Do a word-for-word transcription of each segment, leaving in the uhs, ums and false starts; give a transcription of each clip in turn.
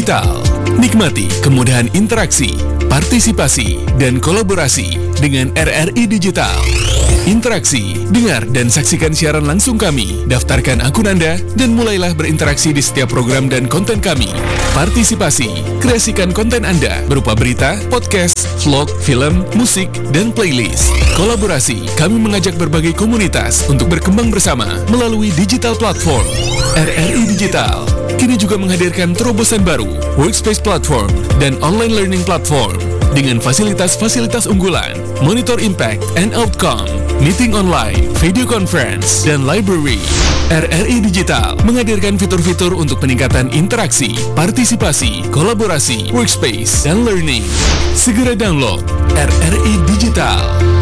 Digital. Nikmati kemudahan interaksi, partisipasi, dan kolaborasi dengan R R I Digital. Interaksi, dengar dan saksikan siaran langsung kami, daftarkan akun Anda, dan mulailah berinteraksi di setiap program dan konten kami. Partisipasi, kreasikan konten Anda berupa berita, podcast, vlog, film, musik, dan playlist. Kolaborasi, kami mengajak berbagai komunitas untuk berkembang bersama melalui digital platform. R R I Digital kini juga menghadirkan terobosan baru, workspace platform, dan online learning platform dengan fasilitas-fasilitas unggulan, monitor impact and outcome, meeting online, video conference, dan library. R R I Digital menghadirkan fitur-fitur untuk peningkatan interaksi, partisipasi, kolaborasi, workspace, dan learning. Segera download R R I Digital.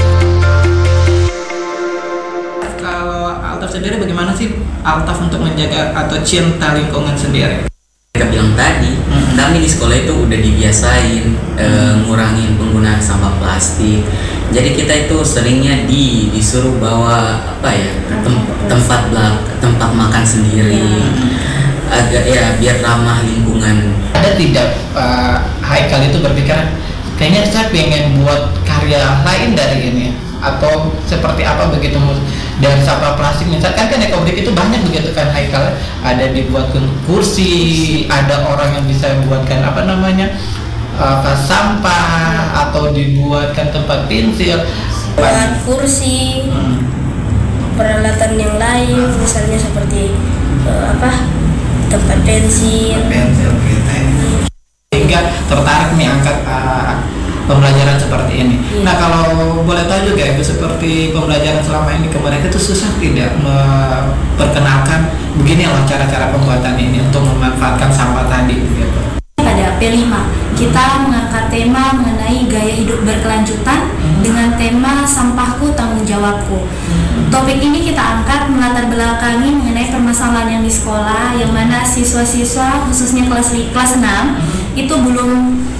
Kalau Altaf sendiri bagaimana sih Altaf untuk menjaga atau cinta lingkungan sendiri? Kita bilang tadi, hmm. kami di sekolah itu udah dibiasain hmm. e, ngurangin penggunaan sampah plastik. Jadi kita itu seringnya di disuruh bawa apa ya tem, tempat belak, tempat makan sendiri, hmm. agak ya biar ramah lingkungan. Ada tidak Pak Haikal itu berpikir kayaknya saya pengen buat karya lain dari ini, atau seperti apa begitu dari sampah plastik misalkan kan ekobrik itu banyak begitu kan Haikal, ada dibuatkan kursi, ada orang yang bisa membuatkan apa namanya uh, sampah atau dibuatkan tempat pensil, buat kursi, hmm. peralatan yang lain misalnya seperti uh, apa tempat pensil, pensil gitu ya. Hingga tertarik nih angkat uh, pembelajaran seperti ini. Hmm. Nah kalau boleh tahu juga Ibu, seperti pembelajaran selama ini ke mereka itu susah tidak memperkenalkan begini loh cara-cara pembuatan ini untuk memanfaatkan sampah tadi gitu. Pada P lima kita mengangkat tema mengenai gaya hidup berkelanjutan hmm. dengan tema sampahku tanggung jawabku. Hmm. Topik ini kita angkat melatar belakangi mengenai permasalahan yang di sekolah, yang mana siswa-siswa khususnya kelas kelas enam hmm. itu belum